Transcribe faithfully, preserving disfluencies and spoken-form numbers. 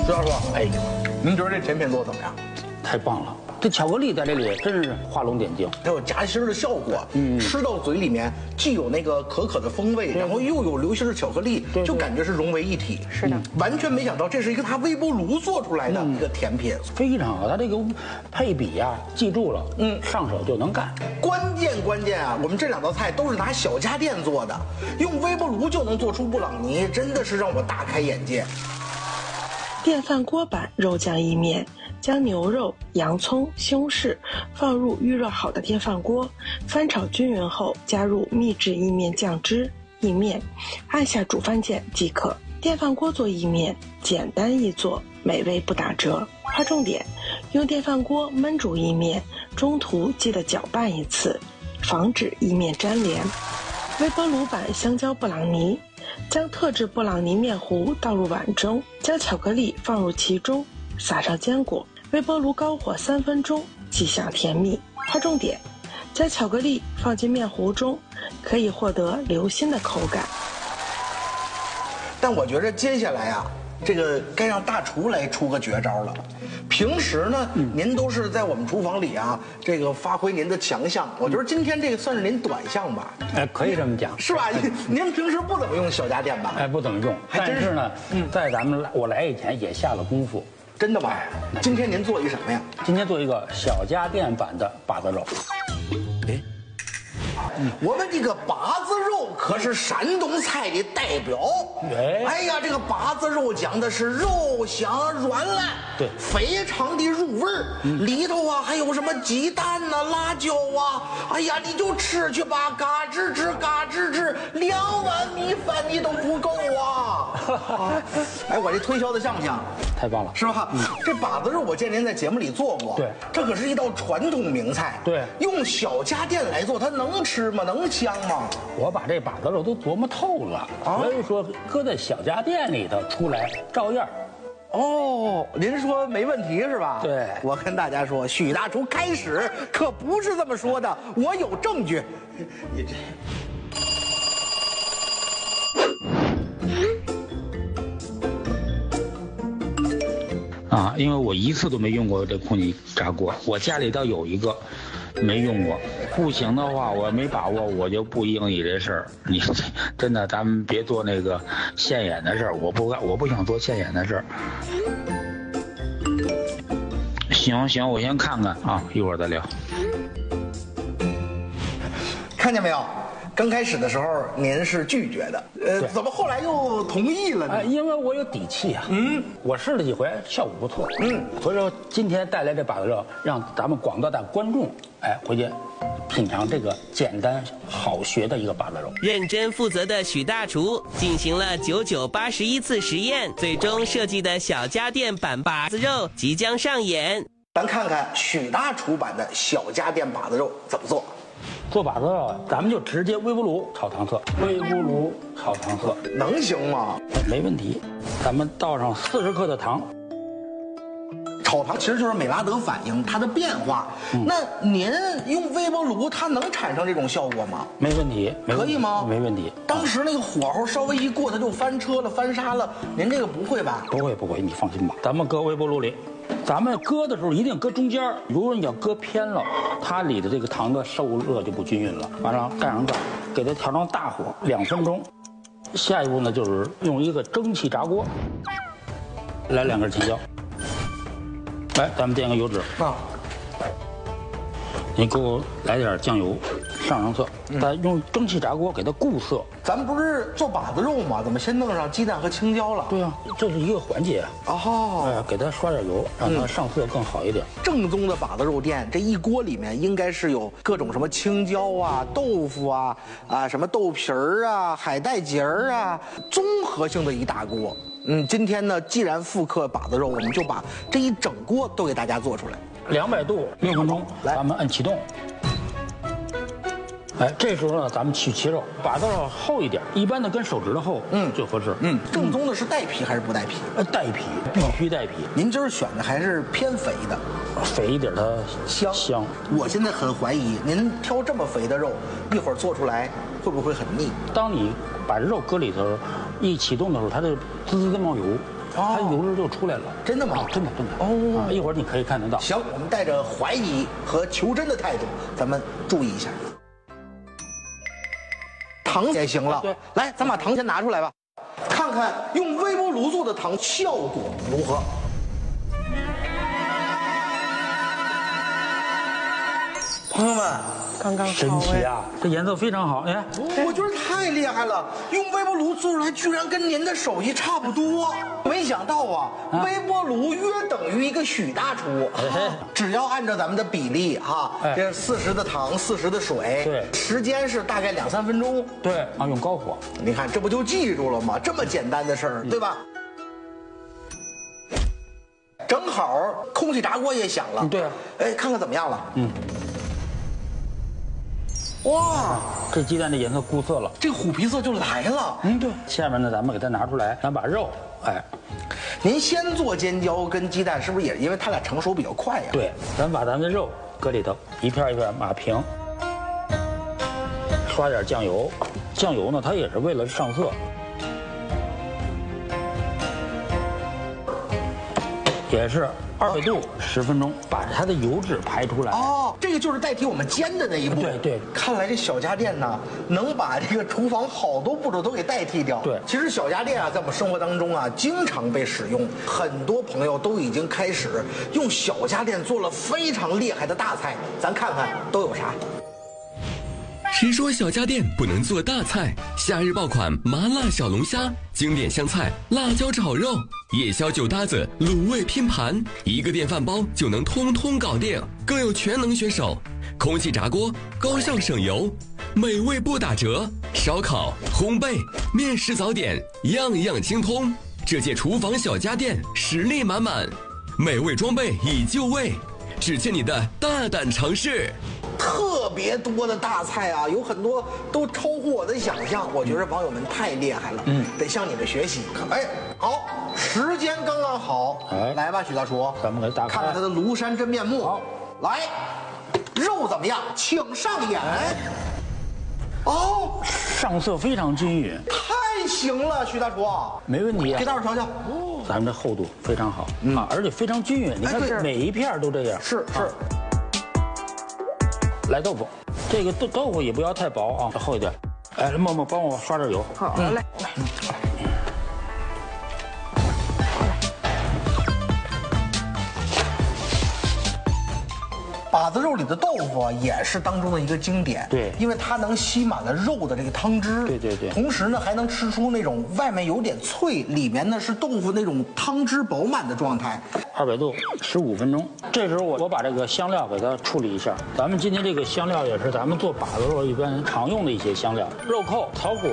徐教授，哎，您觉得这甜品做的怎么样？ 太棒了！这巧克力在这里真是画龙点睛， 它有夹心的效果，嗯，吃到嘴里面既有那个可可的风味，然后又有流心的巧克力，就感觉是融为一体。 是的， 完全没想到这是一个拿微波炉做出来的一个甜品， 非常好。它这个配比呀、啊，记住了，嗯，上手就能干。 关键关键啊，我们这两道菜都是拿小家电做的，用微波炉就能做出布朗尼，真的是让我大开眼界。 电饭锅版肉酱意面。将牛肉、洋葱、西红柿放入预热好的电饭锅，翻炒均匀后，加入秘制意面酱汁、意面，按下煮饭键即可。电饭锅做意面，简单易做，美味不打折。划重点：用电饭锅焖煮意面，中途记得搅拌一次，防止意面粘连。微波炉版香蕉布朗尼，将特制布朗尼面糊倒入碗中，将巧克力放入其中。撒上坚果，微波炉高火三分钟，即享甜蜜。划重点：将巧克力放进面糊中，可以获得流心的口感。 但我觉得接下来啊，这个该让大厨来出个绝招了。平时呢，嗯、您都是在我们厨房里啊，这个发挥您的强项。我觉得今天这个算是您短项吧？ 哎，可以这么讲， 是吧？您平时不怎么用小家电吧？ 哎，不怎么用。 还真是但是呢，嗯，在咱们我来以前也下了功夫。 真的吗？今天您做一什么呀？ 今天做一个小家电版的把子肉。 哎，我们这个把子肉可是山东菜的代表。哎，哎呀，这个把子肉讲的是肉香软烂， 对， 非常的入味儿。嗯、里头啊还有什么鸡蛋呐、啊、辣椒啊，哎呀，你就吃去吧，嘎吱吱嘎吱吱，两碗米饭你都不够啊！哎，我这推销的像不像？ 太棒了， 是吧？嗯、这把子肉我见您在节目里做过， 对， 这可是一道传统名菜， 对， 用小家电来做，它能吃吗？能香吗？ 我把这把子肉都琢磨透了，啊、所以说搁在小家电里头出来照样。 哦，您说没问题是吧？ 对， 我跟大家说，许大厨开始可不是这么说的，我有证据。你这。 啊，因为我一次都没用过这空气炸锅，我家里倒有一个，没用过。不行的话，我没把握，我就不应你这事儿。你真的，咱们别做那个现眼的事儿，我不干，我不想做现眼的事儿。行行，我先看看啊，一会儿再聊。 看见没有？刚开始的时候您是拒绝的，呃，怎么后来又同意了呢？ 哎，因为我有底气啊。嗯，我试了几回，效果不错。嗯，所以说今天带来这把子肉，让咱们广大的观众，哎，回去品尝这个简单好学的一个把子肉。 认真负责的许大厨进行了九九八十一次实验，最终设计的小家电版把子肉即将上演。 咱看看许大厨版的小家电把子肉怎么做。 做把子肉，咱们就直接微波炉炒糖色，微波炉炒糖色能行吗？ 没问题。咱们倒上四十克的糖。 炒糖其实就是美拉德反应它的变化。嗯、那您用微波炉，它能产生这种效果吗？ 没问题，没问题可以吗？ 没问题。 当时那个火候稍微一过，它就翻车了、翻沙了。您这个不会吧？ 不会不会，你放心吧。咱们搁微波炉里。咱们搁的时候一定搁中间，如果你要搁偏了，它里的这个糖的受热就不均匀了。完了盖上盖，给它调成大火两分钟。下一步呢，就是用一个蒸汽炸锅，来两根青椒。来，咱们垫个油脂啊。你给我来点酱油，上上色，再用蒸汽炸锅给它固色。 咱们不是做把子肉吗？怎么先弄上鸡蛋和青椒了？ 对啊，这是一个环节。 哦， 哎，给它刷点油，让它上色更好一点。 嗯、正宗的把子肉店，这一锅里面应该是有各种什么青椒啊、豆腐啊、啊什么豆皮儿啊、海带结儿啊，综合性的一大锅。嗯，今天呢，既然复刻把子肉，我们就把这一整锅都给大家做出来。 两百度六分钟，来，咱们按启动。哎，这时候呢，咱们去切肉，把子肉厚一点，一般的跟手指头厚，嗯，最合适。 嗯，正宗的是带皮还是不带皮？ 呃，带皮，必须带皮。 您今儿选的还是偏肥的， 肥一点它香香。 我现在很怀疑，您挑这么肥的肉，一会儿做出来会会不会很腻？ 当你把肉搁里头一启动的时候，它就滋滋的冒油， 它油脂就出来了。 真的吗？ 啊真的真的。 哦啊，一会儿你可以看得到。 行，我们带着怀疑和求真的态度，咱们注意一下。糖也行了， 对， 来，咱把糖先拿出来吧，看看用微波炉做的糖效果如何。朋友们， 刚刚神好哎。 奇啊！这颜色非常好，哎， 我觉得太厉害了，用微波炉做出来居然跟您的手艺差不多。没想到啊， 啊微波炉约等于一个许大厨。 哎只要按照咱们的比例哈， 哎这四十的糖，四十的水， 对时间是大概两三分钟。 对啊，用高火。 你看，这不就记住了吗？这么简单的事儿，对吧？正好空气炸锅也响了。 嗯对啊。 哎，看看怎么样了？ 嗯。 哇， 这鸡蛋的颜色固色了。 这虎皮色就来了。 嗯，对。下面呢，咱们给它拿出来，咱把肉，哎， 您先做尖椒跟鸡蛋，是不是也因为它俩成熟比较快呀？ 对，咱把咱的肉搁里头，一片一片码平，刷点酱油，酱油呢，它也是为了上色，也是二百度十分钟，把它的油脂排出来。 哦，这个就是代替我们煎的那一步。 对对看来这小家电呢，能把这个厨房好多步骤都给代替掉。 对其实小家电啊，在我们生活当中啊，经常被使用，很多朋友都已经开始用小家电做了非常厉害的大菜。咱看看都有啥。 谁说小家电不能做大菜？夏日爆款麻辣小龙虾，经典湘菜辣椒炒肉，夜宵酒搭子卤味拼盘，一个电饭煲就能通通搞定。更有全能选手，空气炸锅高效省油，美味不打折。烧烤、烘焙、面食早点，样样精通。这届厨房小家电实力满满，美味装备已就位，只欠你的大胆尝试。 特别多的大菜啊，有很多都超乎我的想象。我觉得网友们太厉害了，嗯，得向你们学习。哎，好，时间刚刚好， 哎来吧，许大厨， 咱们给打开看看它的庐山真面目。 好， 来，肉怎么样？请上眼。哦， 上色非常均匀， 太行了，许大厨， 没问题啊给。大伙瞧瞧。 咱们这厚度非常好、啊，而且非常均匀。你看哎对每一片都这样。 是是。 啊来豆腐，这个豆豆腐也不要太薄啊，厚一点。哎，默默帮我刷点油。 好嘞。 把子肉里的豆腐啊，也是当中的一个经典。 对因为它能吸满了肉的这个汤汁。 对对对同时呢，还能吃出那种外面有点脆，里面呢是豆腐那种汤汁饱满的状态。 二百度十五分钟。这时候我我把这个香料给它处理一下。咱们今天这个香料也是咱们做把子肉一般常用的一些香料，肉蔻、草果。